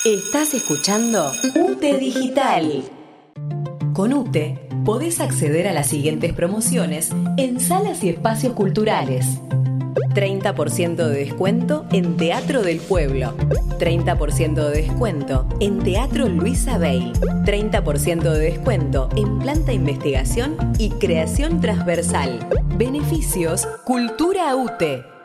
Estás escuchando UTE Digital. Con UTE podés acceder a las siguientes promociones en salas y espacios culturales. 30% de descuento en Teatro del Pueblo. 30% de descuento en Teatro Luisa Bey. 30% de descuento en Planta Investigación y Creación Transversal. Beneficios Cultura UTE.